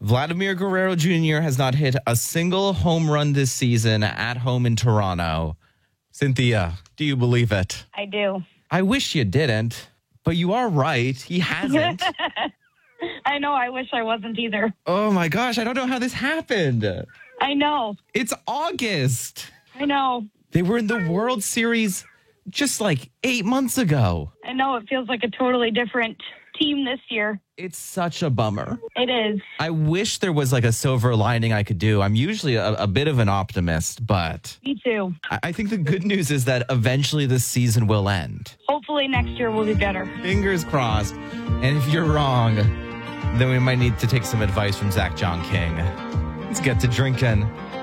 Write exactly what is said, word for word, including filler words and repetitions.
Vladimir Guerrero Junior has not hit a single home run this season at home in Toronto. Cynthia, do you believe it? I do. I wish you didn't, but you are right. He hasn't. I know. I wish I wasn't either. Oh my gosh, I don't know how this happened. I know. It's August. I know. They were in the World Series just like eight months ago. I know. It feels like a totally different team this year. It's such a bummer. It is. I wish there was like a silver lining I could do. I'm usually a, a bit of an optimist, but Me too. I, I think the good news is that eventually this season will end. Hopefully next year will be better. Fingers crossed. And if you're wrong, then we might need to take some advice from Zach John King. Let's get to drinking.